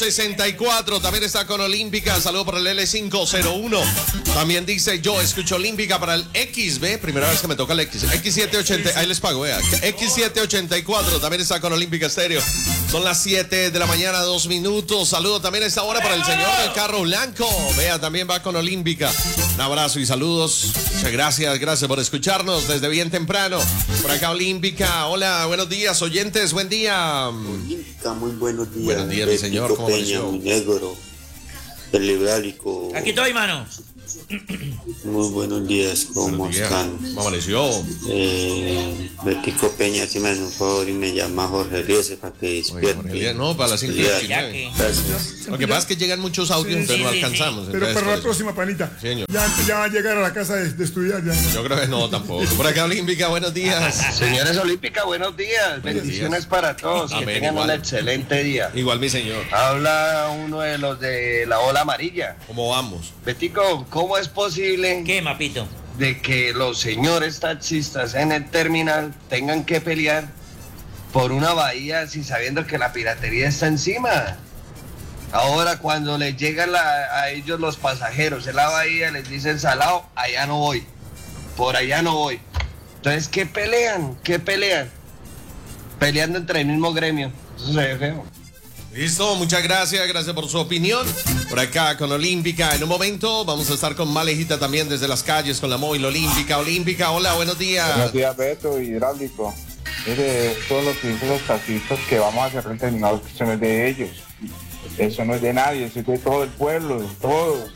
64, también está con Olímpica, saludo para el L501, también dice yo escucho Olímpica para el XB, primera vez que me toca el X780, ahí les pago, X784, también está con Olímpica Estéreo, son las 7 de la mañana, 2 minutos, saludo también a esta hora para el señor del carro blanco, vea, también va con Olímpica, un abrazo y saludos, muchas gracias por escucharnos desde bien temprano, por acá Olímpica, hola, buenos días, oyentes, buen día. Olímpica, muy buenos días. Buenos días, mi señor, ¿cómo Peña, mi negro, el hidráulico. Aquí estoy, mano. Muy buenos días, ¿cómo están? ¿Cómo amaneció? Betico Peña, si me hace un favor y me llama Jorge Eliezer para que despierte. No, para las 5:19. Gracias. Lo que pasa es que llegan muchos audios, entonces no alcanzamos. Pero entonces, para la próxima, panita. Señor. Ya va a llegar a la casa de estudiar. Ya. Yo creo que no, tampoco. Por acá Olímpica, buenos días. Señores Olímpica, buenos días. Bendiciones para todos. Amén, que tengan igual. un excelente día. Igual, mi señor. Habla uno de los de la ola amarilla. ¿Cómo vamos? Betico, ¿cómo es posible ¿Qué, mapito? de que los señores taxistas en el terminal tengan que pelear por una bahía sin sabiendo que la piratería está encima? Ahora cuando les llegan a ellos los pasajeros en la bahía les dicen salado, allá no voy, por allá no voy. Entonces, ¿qué pelean? ¿Qué pelean? Peleando entre el mismo gremio. Eso se ve feo. Listo, muchas gracias por su opinión. Por acá con Olímpica. En un momento vamos a estar con Malejita también desde las calles con la móvil Olímpica. Olímpica, hola, buenos días. Buenos días, Beto, hidráulico. Mire, todo lo que dicen los taxistas que vamos a hacer el terminal, que eso no es de ellos. Eso no es de nadie, eso es de todo el pueblo, de todos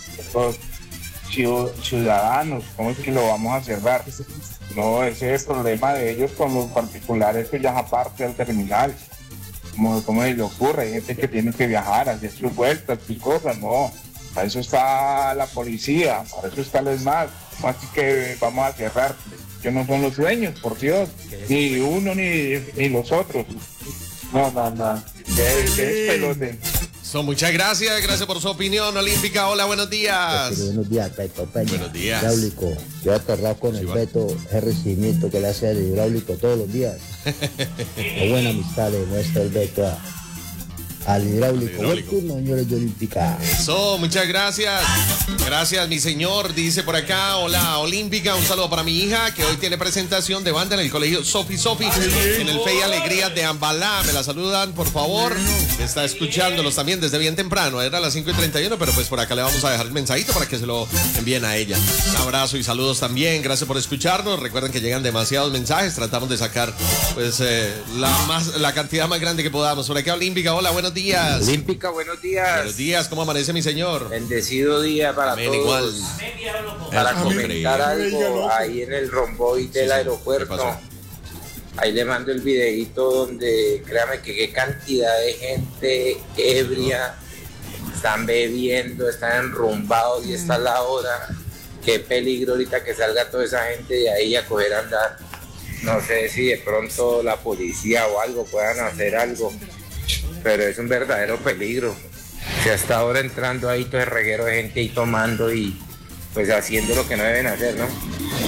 ciudadanos. ¿Cómo es que lo vamos a cerrar? No, ese es el problema de ellos con los particulares que ya es aparte del terminal. ¿Cómo se le ocurre? Hay gente que tiene que viajar, hacer sus vueltas, sus cosas, no. Para eso está la policía, para eso está el ESMAD. Así que vamos a cerrar. Que no son los dueños, por Dios. Ni uno ni los otros. No. Que es pelote. Muchas gracias por su opinión, Olímpica. Hola, buenos días. Buenos días, Beto Peña. Buenos días. Hidráulico. Yo he acordado con el Beto el recibimiento que le hace al hidráulico todos los días. Qué buena amistad le muestra el Beto al hidráulico. Buen turno, señores de Olímpica. Eso, muchas gracias. Gracias, mi señor. Dice por acá, hola, Olímpica. Un saludo para mi hija que hoy tiene presentación de banda en el colegio Sofi en el Fe y Alegría de Ambalá. Me la saludan, por favor. Está escuchándolos también desde bien temprano. Era a las 5:31, pero pues por acá le vamos a dejar el mensajito para que se lo envíen a ella. Un abrazo y saludos también. Gracias por escucharnos. Recuerden que llegan demasiados mensajes. Tratamos de sacar pues la cantidad más grande que podamos. Por acá, Olímpica. Hola, buenos días. Olímpica, buenos días. Buenos días, ¿cómo amanece mi señor? Bendecido día para Amén, todos. igual. Para Amén. comentar algo ahí en el romboy del aeropuerto. Ahí le mando el videito donde, créame que qué cantidad de gente ebria, están bebiendo, están enrumbados y esta es la hora. Qué peligro ahorita que salga toda esa gente de ahí a coger a andar. No sé si de pronto la policía o algo puedan hacer algo, pero es un verdadero peligro. Si hasta ahora entrando ahí todo el reguero de gente ahí tomando y pues haciendo lo que no deben hacer, ¿no?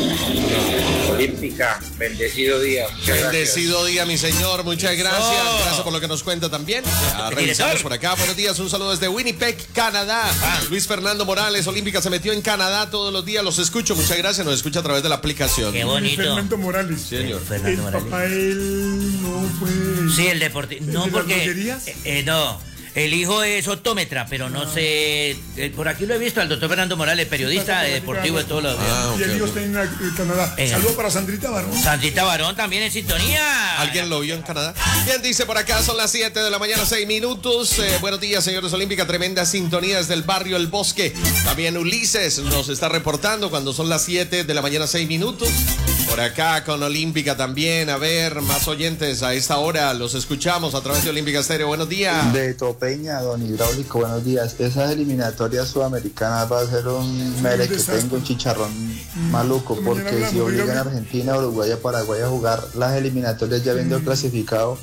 Olímpica, bendecido día. Bendecido día, mi señor. Muchas gracias. Gracias por lo que nos cuenta también. Revisamos por acá. Buenos días. Un saludo desde Winnipeg, Canadá. Luis Fernando Morales, Olímpica se metió en Canadá todos los días. Los escucho. Muchas gracias. Nos escucha a través de la aplicación. Qué bonito. Fernando Morales. Sí, señor. El papá, él no fue. Sí, el deportivo. No, porque. No. El hijo es optómetra, pero no sé. Por aquí lo he visto al doctor Fernando Morales, periodista deportivo de todos los días. Y el hijo está en Canadá. Saludos para Sandrita Barón. Sandrita Barón también en sintonía. ¿Alguien lo vio en Canadá? Bien, dice por acá, son las 7 de la mañana, 6 minutos. Buenos días, señores Olímpica. Tremenda sintonía desde el barrio El Bosque. También Ulises nos está reportando cuando son las 7 de la mañana, 6 minutos. Por acá con Olímpica también. A ver, más oyentes a esta hora. Los escuchamos a través de Olímpica Estéreo. Buenos días. Beto Peña, don Hidráulico, buenos días. Esas eliminatorias sudamericanas va a ser un mere que tengo un chicharrón maluco, porque si obligan a Argentina, Uruguay a Paraguay a jugar las eliminatorias ya habiendo clasificado,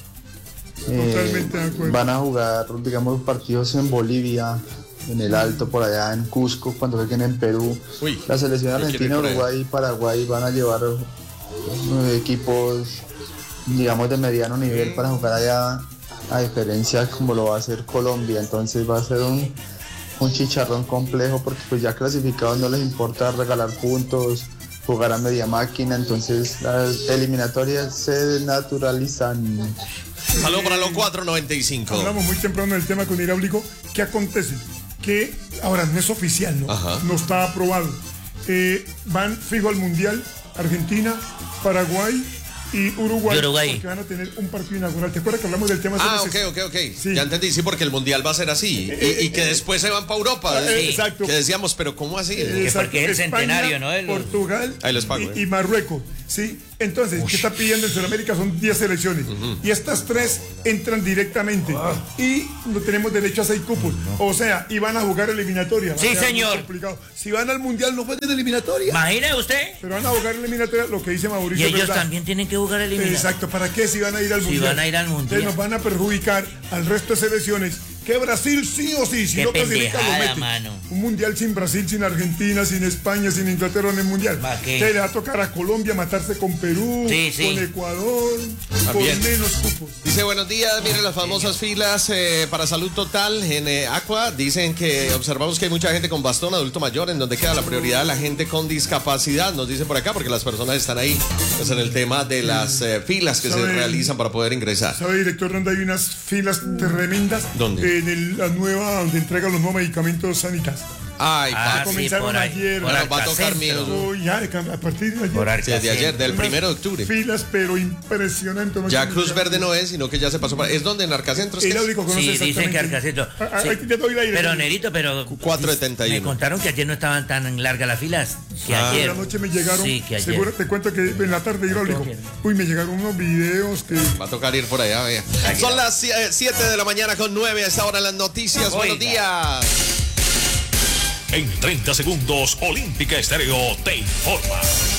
van a jugar, digamos, partidos en Bolivia, en el Alto, por allá en Cusco, cuando jueguen en Perú. La selección argentina, Uruguay y Paraguay van a llevar equipos, digamos, de mediano nivel para jugar allá a diferencia como lo va a hacer Colombia. Entonces va a ser un chicharrón complejo porque pues ya clasificados no les importa regalar puntos, jugar a media máquina, entonces las eliminatorias se naturalizan. Saludos para los 495. Hablamos muy temprano del tema con hidráulico. ¿Qué acontece? Que ahora no es oficial, ¿no? Ajá. No está aprobado. Van fijo al Mundial Argentina, Paraguay y Uruguay. Porque van a tener un partido inaugural. ¿Te acuerdas que hablamos del tema? Ok. Sí. Ya entendí, sí, porque el Mundial va a ser así. Y que después se van para Europa. Exacto. Que decíamos, pero ¿cómo así? Porque es el centenario, ¿no? Portugal ahí les pago, y Marruecos. Sí. Entonces, ¿qué está pidiendo en Sudamérica? Son 10 selecciones. Y estas 3 entran directamente. Y no tenemos derecho a 6 cupos. O sea, y van a jugar eliminatoria. Sí, señor. Complicado. Si van al Mundial, no pueden eliminatoria. Imagine usted. Pero van a jugar eliminatoria, lo que dice Mauricio. Y ellos también tienen que jugar eliminatoria. Exacto. ¿Para qué? Si van a ir al Mundial. Si van a ir al Mundial. Entonces nos van a perjudicar al resto de selecciones. Que Brasil sí o sí, si no clasifica lo mete. Mano. Un mundial sin Brasil, sin Argentina, sin España, sin Inglaterra en el mundial. Se le va a tocar a Colombia matarse con Perú, con Ecuador, también. Con menos cupos. Dice, buenos días, miren las famosas filas para Salud Total en Aqua. Dicen que observamos que hay mucha gente con bastón adulto mayor, en donde queda la prioridad de la gente con discapacidad. Nos dicen por acá, porque las personas están ahí pues, en el tema de las filas que se realizan para poder ingresar. ¿Sabe, director, dónde hay unas filas tremendas? ¿Dónde? En la nueva, donde entregan los nuevos medicamentos Sanitas. Ay, comenzaron ayer. Va a tocar mío. Ya, a partir de ayer. Desde ayer, del 1 de octubre. Filas, pero impresionante. Ya Cruz Verde no es, sino que ya se pasó para... ¿Es donde en Arcacentro? Sí, dicen que Arcacentro. Sí. Pero, Nerito, 471. Me contaron que ayer no estaban tan largas las filas que ayer. La noche me llegaron. Sí, que ayer. Seguro, te cuento que en la tarde hidráulico. Uy, me llegaron unos videos que... Va a tocar ir por allá, vea. Son las 7 de la mañana con 9 a esta hora en las noticias. Oiga. Buenos días. En 30 segundos, Olímpica Estéreo te informa.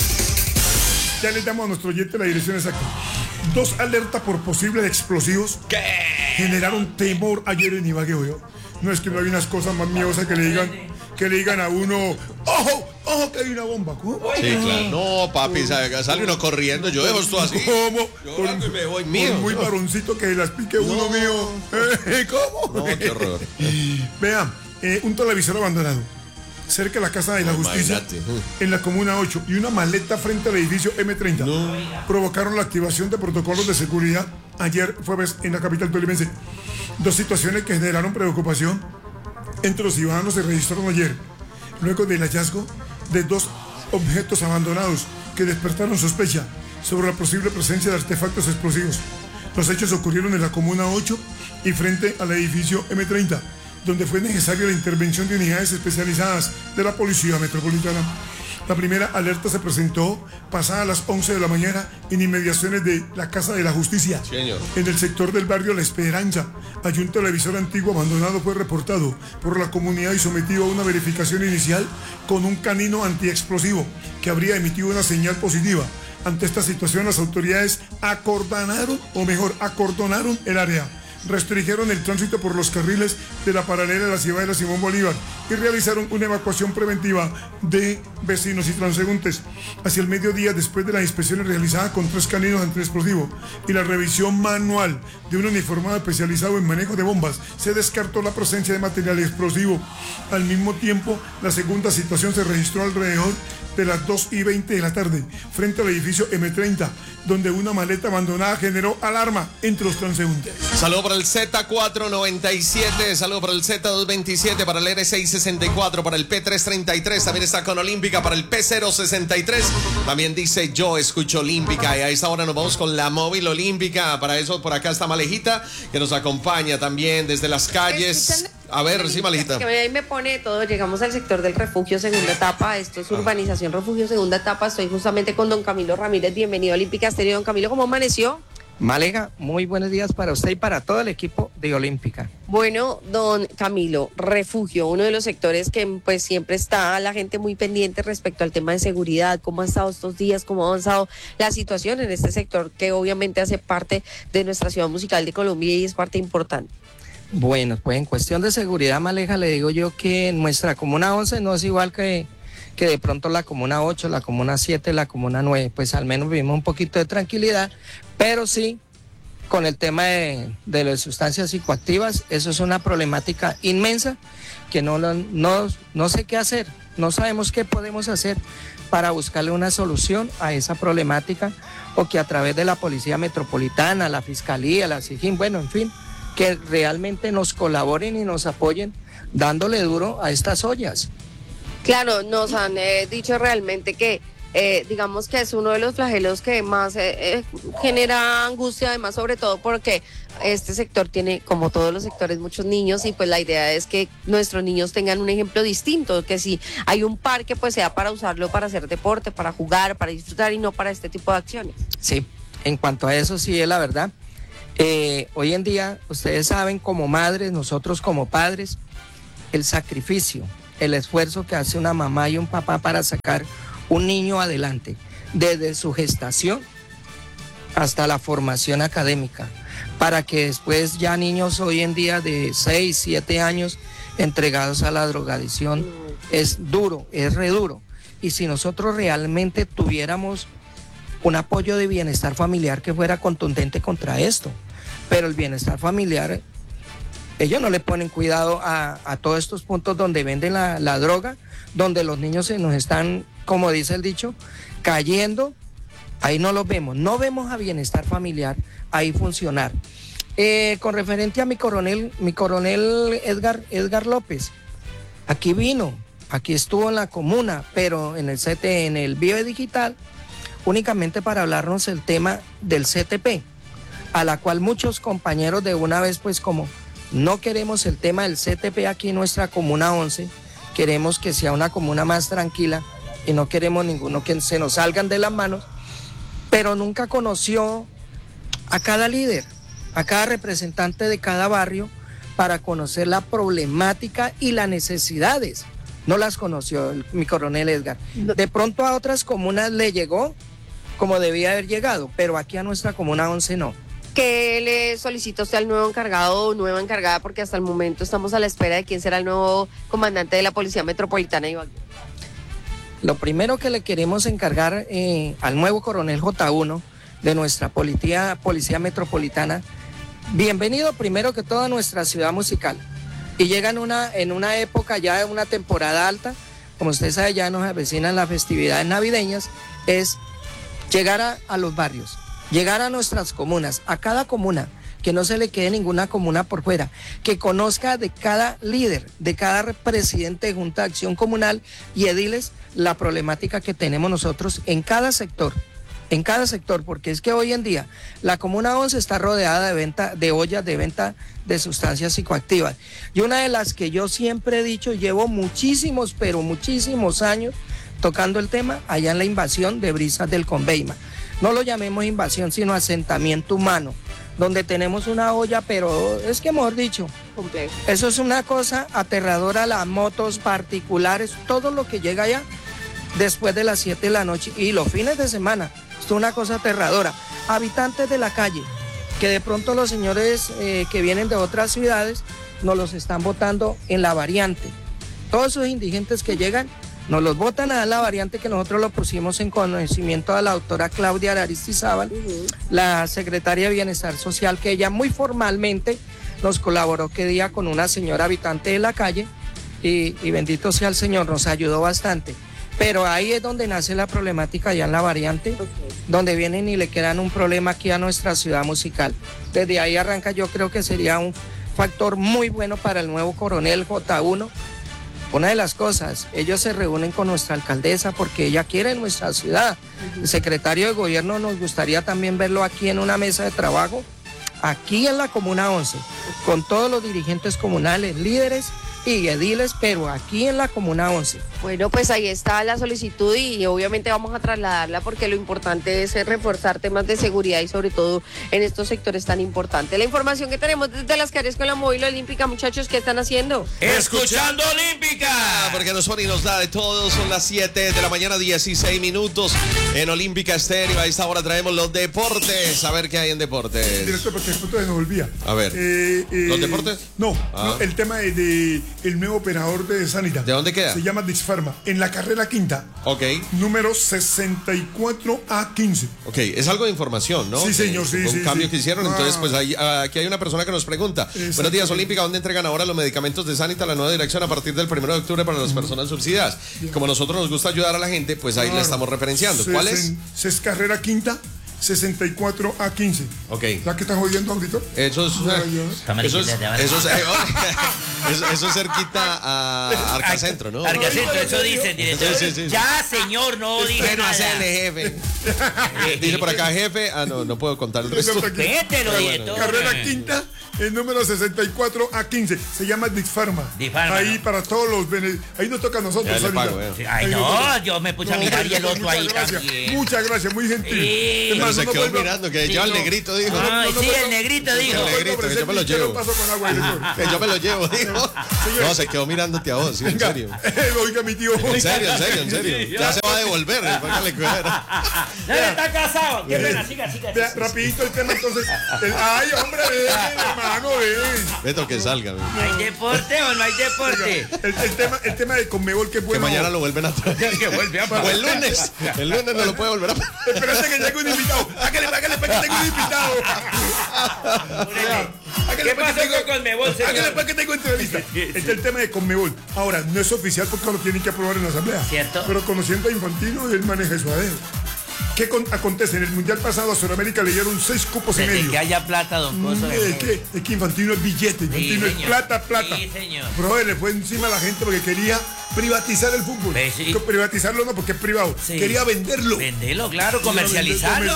Ya le damos a nuestro oyente la dirección exacta. 2 alertas por posibles explosivos. ¿Qué? Generaron temor ayer en Ibagué. No es que no hay unas cosas más miosas que le digan a uno, ojo que hay una bomba. ¿Cómo? Sí, claro. No, papi, sale uno corriendo. Yo dejo esto así. ¿Cómo? Yo me voy mío. Muy varoncito que las pique uno mío. ¿Cómo? No, qué horror. Vean, un televisor abandonado cerca de la Casa de la Justicia, en la Comuna 8, y una maleta frente al edificio M30 provocaron la activación de protocolos de seguridad ayer jueves en la capital tolimense. 2 situaciones que generaron preocupación entre los ciudadanos se registraron ayer, luego del hallazgo de 2 objetos abandonados que despertaron sospecha sobre la posible presencia de artefactos explosivos. Los hechos ocurrieron en la Comuna 8 y frente al edificio M30, donde fue necesaria la intervención de unidades especializadas de la Policía Metropolitana. La primera alerta se presentó pasadas las 11 de la mañana en inmediaciones de la Casa de la Justicia. Señor. En el sector del barrio La Esperanza. Allí un televisor antiguo abandonado fue reportado por la comunidad y sometido a una verificación inicial con un canino antiexplosivo que habría emitido una señal positiva. Ante esta situación, las autoridades acordonaron el área. Restringieron el tránsito por los carriles de la paralela de la Ciudadela Simón Bolívar y realizaron una evacuación preventiva de vecinos y transeúntes. Hacia el mediodía, después de las inspecciones realizadas con 3 caninos antiexplosivos y la revisión manual de un uniformado especializado en manejo de bombas, se descartó la presencia de material explosivo. Al mismo tiempo, la segunda situación se registró alrededor de las 2:20 de la tarde, frente al edificio M30, donde una maleta abandonada generó alarma entre los transeúntes. Saludo para el Z497, saludo para el Z227, para el R664, para el P333, también está con Olímpica, para el P063, también dice yo escucho Olímpica, y a esta hora nos vamos con la móvil Olímpica. Para eso por acá está Malejita, que nos acompaña también desde las calles. A ver, sí, Malejita. Que ahí me pone todo. Llegamos al sector del refugio, segunda etapa. Esto es urbanización refugio, segunda etapa. Estoy justamente con don Camilo Ramírez. Bienvenido a Olímpica Estéreo. Don Camilo, ¿cómo amaneció? Malega, muy buenos días para usted y para todo el equipo de Olímpica. Bueno, don Camilo, refugio, uno de los sectores que pues siempre está la gente muy pendiente respecto al tema de seguridad. ¿Cómo han estado estos días? ¿Cómo ha avanzado la situación en este sector que obviamente hace parte de nuestra ciudad musical de Colombia y es parte importante? Bueno, pues en cuestión de seguridad, Maleja, le digo yo que nuestra Comuna 11 no es igual que de pronto la Comuna 8, la Comuna 7, la Comuna 9, pues al menos vivimos un poquito de tranquilidad, pero sí con el tema de las sustancias psicoactivas. Eso es una problemática inmensa que no sé qué hacer, no sabemos qué podemos hacer para buscarle una solución a esa problemática, o que a través de la Policía Metropolitana, la Fiscalía, la SIGIN, bueno, en fin, que realmente nos colaboren y nos apoyen dándole duro a estas ollas. Claro, nos han dicho realmente que digamos que es uno de los flagelos que más genera angustia, además sobre todo porque este sector tiene, como todos los sectores, muchos niños, y pues la idea es que nuestros niños tengan un ejemplo distinto, que si hay un parque pues sea para usarlo para hacer deporte, para jugar, para disfrutar, y no para este tipo de acciones. Sí, en cuanto a eso sí es la verdad. Hoy en día, ustedes saben, como madres, nosotros como padres, el sacrificio, el esfuerzo que hace una mamá y un papá para sacar un niño adelante, desde su gestación hasta la formación académica, para que después ya niños hoy en día de 6, 7 años entregados a la drogadicción, es duro, es re duro. Y si nosotros realmente tuviéramos un apoyo de bienestar familiar que fuera contundente contra esto, pero el bienestar familiar, ellos no le ponen cuidado a todos estos puntos donde venden la droga, donde los niños se nos están, como dice el dicho, cayendo. Ahí no los vemos, no vemos a bienestar familiar ahí funcionar. Con referente a mi coronel Edgar López, aquí vino, aquí estuvo en la comuna, pero en el Vive Digital, únicamente para hablarnos el tema del CTP, a la cual muchos compañeros de una vez, pues como no queremos el tema del CTP aquí en nuestra comuna 11, queremos que sea una comuna más tranquila y no queremos ninguno que se nos salgan de las manos, pero nunca conoció a cada líder, a cada representante de cada barrio, para conocer la problemática y las necesidades. No las conoció mi coronel Edgar. De pronto a otras comunas le llegó como debía haber llegado, pero aquí a nuestra comuna 11 no. ¿Qué le solicita usted al nuevo encargado o nueva encargada? Porque hasta el momento estamos a la espera de quién será el nuevo comandante de la Policía Metropolitana de Ibagué. Lo primero que le queremos encargar al nuevo coronel J1 de nuestra Policía Metropolitana, bienvenido primero que todo a nuestra ciudad musical. Y llega en una época ya de una temporada alta, como usted sabe, ya nos avecinan las festividades navideñas, es llegar a los barrios, llegar a nuestras comunas, a cada comuna, que no se le quede ninguna comuna por fuera, que conozca de cada líder, de cada presidente de Junta de Acción Comunal y ediles la problemática que tenemos nosotros en cada sector, porque es que hoy en día la comuna 11 está rodeada de ollas de venta de sustancias psicoactivas. Y una de las que yo siempre he dicho, llevo muchísimos, pero muchísimos años tocando el tema, allá en la invasión de Brisas del Conveima. No lo llamemos invasión, sino asentamiento humano, donde tenemos una olla, pero es que mejor dicho, eso es una cosa aterradora, las motos particulares, todo lo que llega allá después de las 7 de la noche y los fines de semana, es una cosa aterradora. Habitantes de la calle, que de pronto los señores que vienen de otras ciudades nos los están botando en la variante. Todos esos indigentes que llegan nos los botan a la variante, que nosotros lo pusimos en conocimiento a la doctora Claudia Aristizábal, la secretaria de Bienestar Social, que ella muy formalmente nos colaboró que día con una señora habitante de la calle y bendito sea el Señor, nos ayudó bastante. Pero ahí es donde nace la problemática, ya en la variante, donde vienen y le quedan un problema aquí a nuestra ciudad musical. Desde ahí arranca, yo creo que sería un factor muy bueno para el nuevo coronel J1. Una de las cosas, ellos se reúnen con nuestra alcaldesa porque ella quiere nuestra ciudad. El secretario de gobierno nos gustaría también verlo aquí en una mesa de trabajo, aquí en la Comuna 11, con todos los dirigentes comunales, líderes y ediles, pero aquí en la Comuna 11. Bueno, pues ahí está la solicitud y obviamente vamos a trasladarla porque lo importante es reforzar temas de seguridad y sobre todo en estos sectores tan importantes. La información que tenemos desde las calles con la móvil olímpica, muchachos, ¿qué están haciendo? Escuchando Olímpica, porque nos pone y nos da de todo. Son las 7 de la mañana, 16 minutos en Olímpica Estéreo. A esta hora traemos los deportes, a ver qué hay en deportes. Directo, porque el punto de no volvía. A ver. ¿Los deportes? No, el tema de el nuevo operador de Sanidad. ¿De dónde queda? Se llama Dixfarma, en la carrera quinta. Ok. Número 64A15. Ok, es algo de información, ¿no? Sí, señor, sí, un cambio sí. que hicieron, entonces pues aquí hay una persona que nos pregunta. Buenos días, Olímpica, ¿dónde entregan ahora los medicamentos de Sanita, la nueva dirección a partir del 1 de octubre para las personas subsidiadas? Como a nosotros nos gusta ayudar a la gente, pues ahí le estamos referenciando. ¿Cuál es? Es carrera quinta, 64A15. Ok. ¿Ya que están jodiendo, auditor? Eso es cerquita a Arcacentro, ¿no? Arcacentro, eso dicen, director. Sí. Ya, señor, no dije nada. Jefe. Dice por acá, jefe. No puedo contar el resto. Vételo, director. Carrera quinta, el número 64A15. Se llama Dixfarma. Ahí para todos los ahí nos toca a nosotros. Ya le pago, Ay, no, yo me puse a mirar y el otro ahí también. Muchas gracias, muy gentil. Pero se quedó mirando, que yo al negrito dijo. Sí, el negrito dijo. El negrito, que yo me lo llevo. Que yo me lo llevo, dijo. No, se quedó mirándote a vos, sí, en serio. Oiga, mi tío. En serio. Ya se va a devolver. No, está casado. Qué pena, siga. Rapidito el tema, entonces. Ay, hombre, hermano, Beto, que salga. ¿Hay deporte o no hay deporte? El tema de Conmebol, que bueno. Que mañana lo vuelven a traer. Que vuelve a O el lunes. El lunes no lo puede volver a traer. Espérate que llegue un invitado. Hágale para que tengo un invitado. ¿Qué pasó con Conmebol, señor? Hágale para que tengo entrevista. Este es el tema de Conmebol. Ahora, no es oficial porque lo tienen que aprobar en la asamblea. ¿Cierto? Pero conociendo a Infantino, él maneja su adeo. ¿Qué acontece? En el Mundial pasado a Sudamérica le dieron 6 cupos y medio. Que haya plata, don Coso. Es que Infantino es billete, Infantino es plata. Sí, señor. Bro, le fue encima a la gente porque quería privatizar el fútbol. Sí. Privatizarlo no, porque es privado. Sí. Quería venderlo. Venderlo, claro, comercializarlo.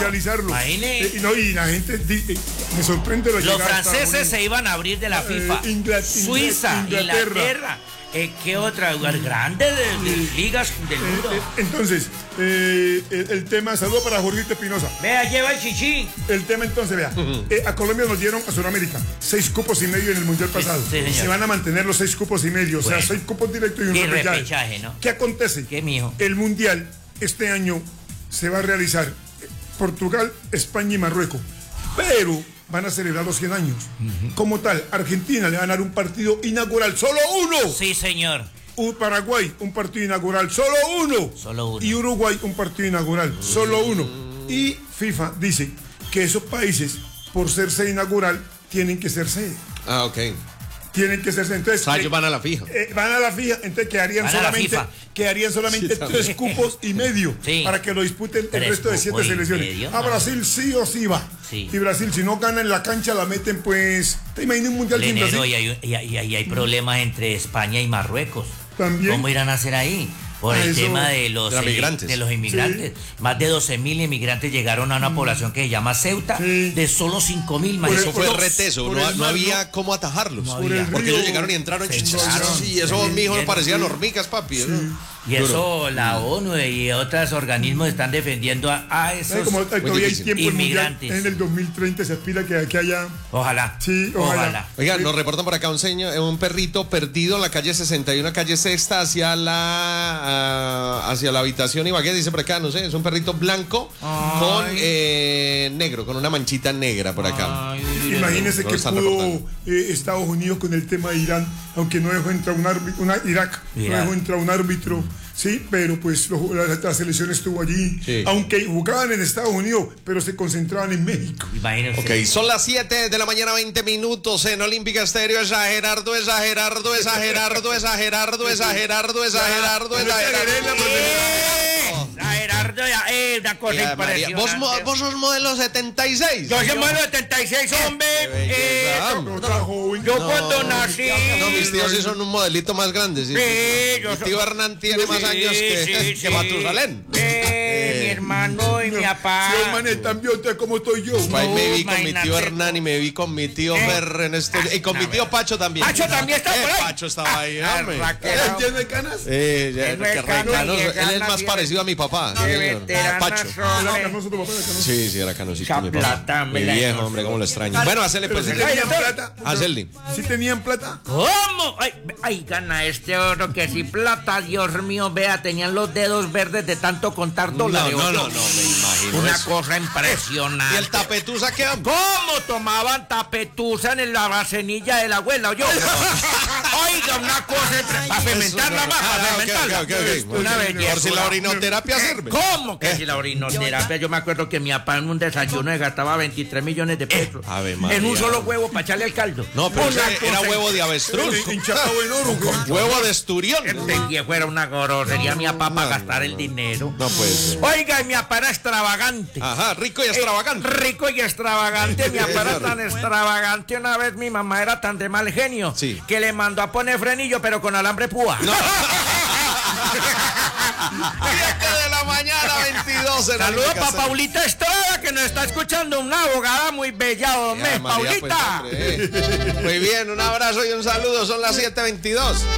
Y la gente, me sorprende lo que los franceses se iban a abrir de la FIFA. Suiza, Inglaterra. ¿Qué otra lugar grande de ligas del mundo? Entonces, el tema, saludo para Jorgito Espinosa. Vea, lleva el chichi. El tema entonces, vea, a Colombia nos dieron a Sudamérica 6 cupos y medio en el Mundial pasado. Sí, se van a mantener los 6 cupos y medio, bueno, o sea, 6 cupos directos y un repechaje, ¿no? ¿Qué acontece? ¿Qué, mijo? El Mundial este año se va a realizar Portugal, España y Marruecos, pero van a celebrar los 100 años. Como tal, Argentina le va a dar un partido inaugural, solo uno. Sí, señor. Paraguay, un partido inaugural, solo uno. Y Uruguay, un partido inaugural, solo uno. Y FIFA dice que esos países, por ser sede inaugural, tienen que ser sede. Ah, ok. Tienen que ser sede. Entonces, ellos van a la fija. Van a la fija, entonces quedarían solamente 3 cupos y medio para que lo disputen el resto de 7 selecciones. A Brasil sí o sí va. Sí. Y Brasil, si no gana en la cancha, la meten, pues. ¿Te imaginas un mundial sin Brasil? Y hay problemas entre España y Marruecos. También. ¿Cómo irán a hacer ahí? Por el tema de los inmigrantes. Sí. Más de 12.000 inmigrantes llegaron a una población que se llama Ceuta, de solo 5.000. Eso fue reteso, no había cómo atajarlos. Porque ellos llegaron y entraron. Y eso, mijo, parecían hormigas, papi. Y eso la ONU y otros organismos están defendiendo a esos inmigrantes. En el 2030 se aspira que haya. Ojalá. Sí, ojalá. Oigan, nos reportan por acá un perrito perdido en la calle 61, calle Sexta, hacia la habitación Ibagué. Dice por acá, no sé, es un perrito blanco con negro, con una manchita negra por acá. Imagínense que pudo Estados Unidos con el tema de Irán, aunque no dejó entrar Irak no dejó entrar un árbitro. Sí, pero pues la selección estuvo allí, aunque jugaban en Estados Unidos, pero se concentraban en México. Imagínense. Ok, son las 7 de la mañana, 20 minutos en Olímpica Estéreo. Gerardo. Una cosa impresionante. ¿Vos sos modelo 76? Yo soy modelo 76, hombre. Yo cuando nací. No, mis tíos sí son un modelito más grande. Sí, mi tío Hernán tiene más años que Matusalén. Mi hermano y mi papá. Sí, man, también, ¿cómo estoy yo? Me vi con mi tío Hernán y me vi con mi tío Fer en y con mi tío Pacho también. ¿Pacho también está por ahí? Pacho estaba ahí, hombre. ¿Tiene canas? Él es más parecido a mi papá. veteranas, Pacho. hombre. Sí, era canosito. Esa mi plata, papá. me Mi la- viejo, hombre, cómo lo extraño. Bueno, hacele pues. ¿Sí tenían plata? Hacerle. ¿Sí tenían plata? ¿Cómo? Ay, gana este oro que si plata, Dios mío, vea, tenían los dedos verdes de tanto contar dólares. No, ¿o yo? me imagino Una eso. cosa impresionante. ¿Y el tapetusa qué? ¿Cómo tomaban tapetusa en la bacenilla de la abuela? Yo. Oiga, una cosa para fermentarla más, para fermentarla. Una belleza. Por si la orinoterapia sirve. ¿Cómo que si la orinoterapia? Yo me acuerdo que mi papá en un desayuno se gastaba 23 millones de pesos. Ave María. En un solo huevo para echarle al caldo. No, pero Una ese era cosa huevo de avestruz. Hinchado en oro. Huevo de esturión. Este viejo era una grosería, mi papá para gastar el dinero. No puede ser. Oiga, y mi papá era extravagante. Ajá, rico y extravagante. Rico y extravagante, mi papá era tan extravagante. Una vez mi mamá era tan de mal genio que le mandó a poner frenillo, pero con alambre púa. 7 de la mañana, 22. Saludos para Paulita Estrada, que nos está escuchando, una abogada muy bella, hombre. María, Paulita. pues, hombre, Muy bien, un abrazo y un saludo. Son las 7:22.